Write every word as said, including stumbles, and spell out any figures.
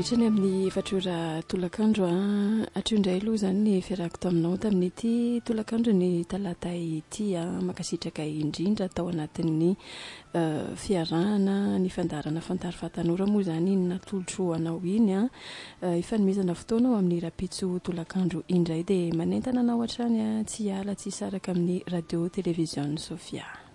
Mitrany amin'ny efatrora tolakandro atrio indray aloha zany ny fiarahako taminao tamin'ity tolakandro ny talata ity makasitraka indrindra tao anatin'ny fiarahana ny fandarana fantaro fatanora moa zany natolotro anao iny a ifanomezana fotoana ao amin'ny rapitso tolakandro indray dia manentana anao hatrany tsy hiala tsy hisaraka amin'ny radio télévision Sofia.